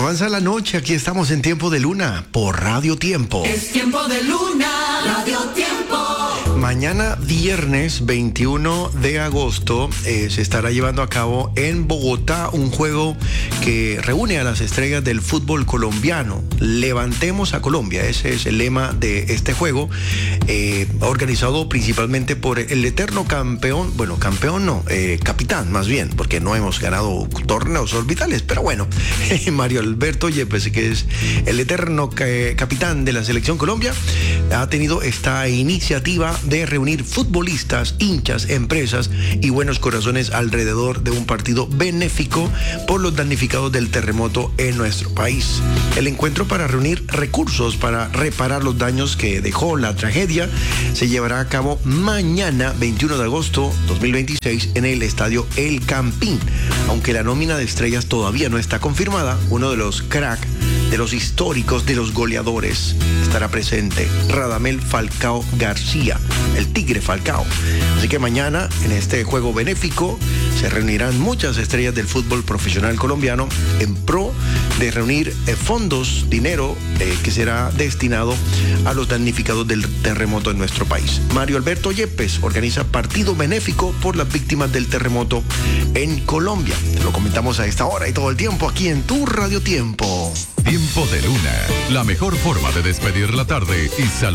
Avanza la noche, aquí estamos en Tiempo de Luna por Radio Tiempo. Es Tiempo de Luna, Radio Tiempo. Mañana viernes 21 de agosto se estará llevando a cabo en Bogotá un juego que reúne a las estrellas del fútbol colombiano. Levantemos a Colombia, ese es el lema de este juego, organizado principalmente por el eterno campeón, capitán más bien, porque no hemos ganado torneos orbitales, pero bueno, Mario Alberto Yepes, que es el eterno capitán de la Selección Colombia, ha tenido esta iniciativa de reunir futbolistas, hinchas, empresas y buenos corazones alrededor de un partido benéfico por los damnificados del terremoto en nuestro país. El encuentro para reunir recursos para reparar los daños que dejó la tragedia se llevará a cabo mañana 21 de agosto 2026 en el estadio El Campín. Aunque la nómina de estrellas todavía no está confirmada, uno de los cracks, de los históricos, de los goleadores, estará presente, Radamel Falcao García, el Tigre Falcao. Así que mañana, en este juego benéfico, se reunirán muchas estrellas del fútbol profesional colombiano en pro de reunir fondos, dinero que será destinado a los damnificados del terremoto en nuestro país. Mario Alberto Yepes organiza partido benéfico por las víctimas del terremoto en Colombia. Te lo comentamos a esta hora y todo el tiempo aquí en tu Radio Tiempo. Tiempo de Luna, la mejor forma de despedir la tarde y salud.